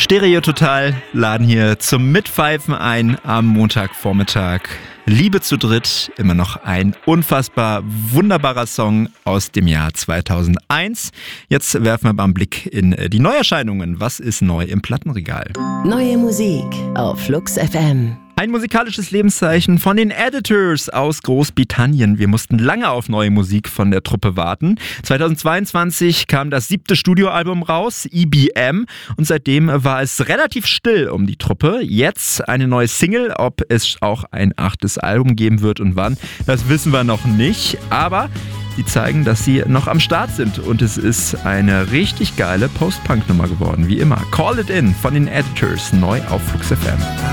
Stereo Total laden hier zum Mitpfeifen ein am Montagvormittag. Liebe zu dritt, immer noch ein unfassbar wunderbarer Song aus dem Jahr 2001. Jetzt werfen wir mal einen Blick in die Neuerscheinungen. Was ist neu im Plattenregal? Neue Musik auf Flux FM. Ein musikalisches Lebenszeichen von den Editors aus Großbritannien. Wir mussten lange auf neue Musik von der Truppe warten. 2022 kam das 7. Studioalbum raus, EBM, und seitdem war es relativ still um die Truppe. Jetzt eine neue Single, ob es auch ein 8. Album geben wird und wann, das wissen wir noch nicht, aber sie zeigen, dass sie noch am Start sind und es ist eine richtig geile Post-Punk-Nummer geworden, wie immer. Call It In von den Editors, neu auf Flux FM.